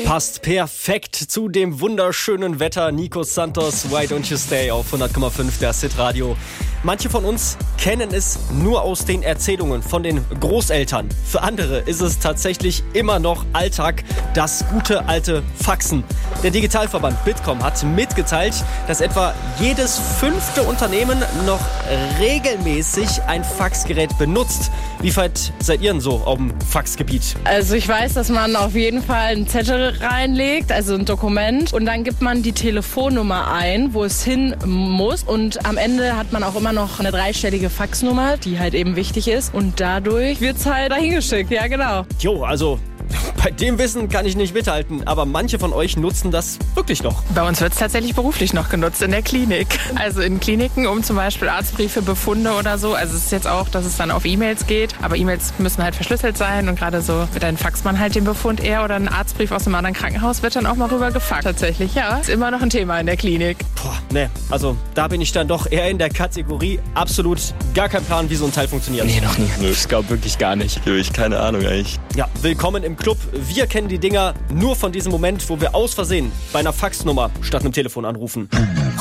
Passt perfekt zu dem wunderschönen Wetter. Nico Santos, Why Don't You Stay auf 100,5 der Hit Radio. Manche von uns kennen es nur aus den Erzählungen von den Großeltern. Für andere ist es tatsächlich immer noch Alltag, das gute alte Faxen. Der Digitalverband Bitkom hat mitgeteilt, dass etwa jedes 5. Unternehmen noch regelmäßig ein Faxgerät benutzt. Wie weit seid ihr denn so auf dem Faxgebiet? Also ich weiß, dass man auf jeden Fall einen Zettel reinlegt, also ein Dokument, und dann gibt man die Telefonnummer ein, wo es hin muss, und am Ende hat man auch immer noch eine 3-stellige Faxnummer, die halt eben wichtig ist, und dadurch wird's halt dahin geschickt, ja genau. Jo, also bei dem Wissen kann ich nicht mithalten, aber manche von euch nutzen das wirklich noch. Bei uns wird es tatsächlich beruflich noch genutzt, in der Klinik. Also in Kliniken, um zum Beispiel Arztbriefe, Befunde oder so. Also es ist jetzt auch, dass es dann auf E-Mails geht, aber E-Mails müssen halt verschlüsselt sein, und gerade so mit einem faxt man halt den Befund eher, oder ein Arztbrief aus einem anderen Krankenhaus wird dann auch mal rüber gefaxt. Tatsächlich, ja. Ist immer noch ein Thema in der Klinik. Ne, also da bin ich dann doch eher in der Kategorie absolut gar kein Plan, wie so ein Teil funktioniert. Nee, noch nie. Ich glaube wirklich gar nicht. Ich keine Ahnung eigentlich. Ja, willkommen im Club. Wir kennen die Dinger nur von diesem Moment, wo wir aus Versehen bei einer Faxnummer statt einem Telefon anrufen.